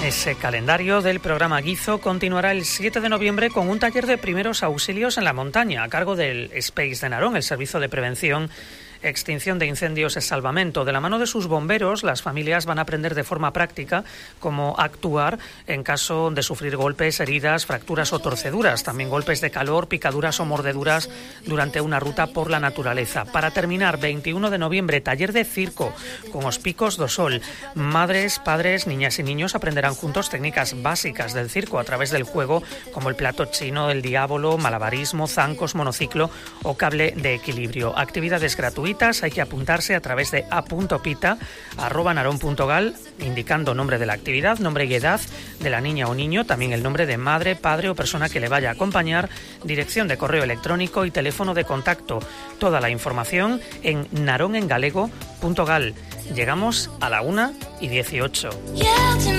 Ese calendario del programa Guizo continuará el 7 de noviembre con un taller de primeros auxilios en la montaña a cargo del SPEIS de Narón, el Servicio de Prevención, Extinción de Incendios y Salvamento. De la mano de sus bomberos, las familias van a aprender de forma práctica cómo actuar en caso de sufrir golpes, heridas, fracturas o torceduras, también golpes de calor, picaduras o mordeduras durante una ruta por la naturaleza. Para terminar, 21 de noviembre, taller de circo con Os Picos do Sol. Madres, padres, niñas y niños aprenderán juntos técnicas básicas del circo a través del juego, como el plato chino, el diabolo, malabarismo, zancos, monociclo o cable de equilibrio. Actividades gratuitas. Hay que apuntarse a través de a.pita@naron.gal, indicando nombre de la actividad, nombre y edad de la niña o niño, también el nombre de madre, padre o persona que le vaya a acompañar, dirección de correo electrónico y teléfono de contacto. Toda la información en naronengalego.gal. Llegamos a la 1:18.